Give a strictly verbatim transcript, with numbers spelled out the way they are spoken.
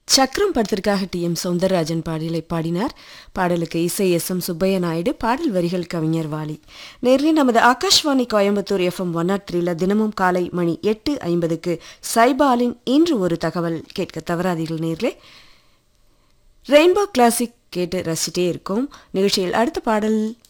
சக்கரம் படத்திற்காக D M Soundararajan பாடலை பாடினார். பாடலுக்கு இசை எஸ் எம் சுப்பைய நாயுடு, பாடல் வரிகள் கவிஞர் வாலி. நேரில் நமது Akashvani Coimbatore FM one not த்ரீல தினமும் காலை மணி எட்டு ஐம்பதுக்கு சைபாலின் இன்று ஒரு தகவல் கேட்க தவறாதீர்கள். நேரிலே ரெயின்போ கிளாசிக் கேட்டு ரசிச்சிட்டே இருக்கும் நிகழ்ச்சியில் அடுத்த பாடல்